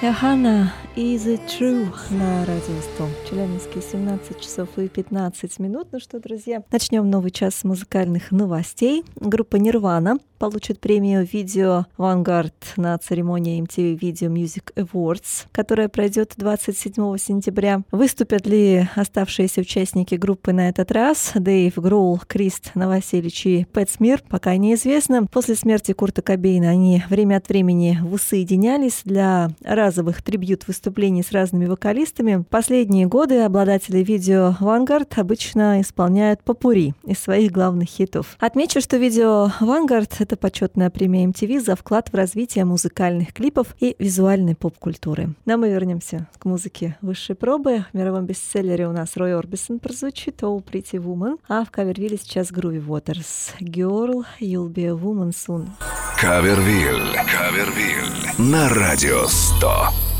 Яхана, is it true? На радио 100. Челябинске 17 часов и 15 минут. Ну что, друзья, начнем новый час музыкальных новостей. Группа Nirvana получит премию Video Vanguard на церемонии MTV Video Music Awards, которая пройдет 27 сентября. Выступят ли оставшиеся участники группы на этот раз? Дэйв Гроул, Крист Новоселич и Пэт Смир пока неизвестно. После смерти Курта Кобейна они время от времени воссоединялись для разовых трибьют-выступлений с разными вокалистами. Последние годы обладатели видео Vanguard обычно исполняют попурри из своих главных хитов. Отмечу, что видео Vanguard — это почетная премия MTV за вклад в развитие музыкальных клипов и визуальной поп-культуры. Но мы вернемся к музыке высшей пробы. В мировом бестселлере у нас Рой Орбисон прозвучит «Oh Pretty Woman», а в кавервилле сейчас Groovy Waters «Girl, You'll Be a Woman Soon». Кавервилл на радио 100.